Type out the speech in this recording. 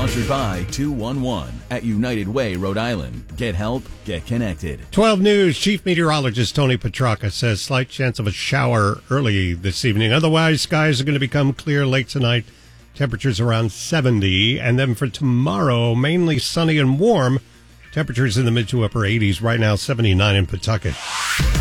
Sponsored by 211 at United Way, Rhode Island. Get help, get connected. 12 News Chief Meteorologist Tony Petrarca says slight chance of a shower early this evening. Otherwise, skies are going to become clear late tonight. Temperatures around 70. And then for tomorrow, mainly sunny and warm. Temperatures in the mid to upper 80s. Right now, 79 in Pawtucket.